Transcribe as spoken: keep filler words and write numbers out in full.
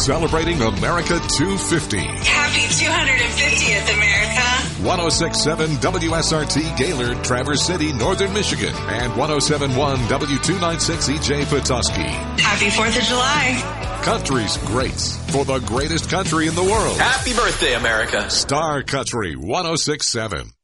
Celebrating America two fifty. Happy two hundred fiftieth, America. one oh six point seven W S R T Gaylord, Traverse City, Northern Michigan. And one oh seven point one W two ninety-six E J Petoskey. Happy fourth of July. Country's greats for the greatest country in the world. Happy birthday, America. Star Country one oh six point seven.